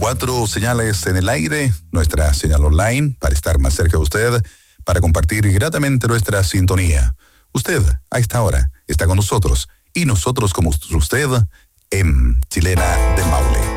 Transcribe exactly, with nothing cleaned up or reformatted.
cuatro señales en el aire, nuestra señal online para estar más cerca de usted, para compartir gratamente nuestra sintonía. Usted, a esta hora, está con nosotros y nosotros como usted en Chilena del Maule.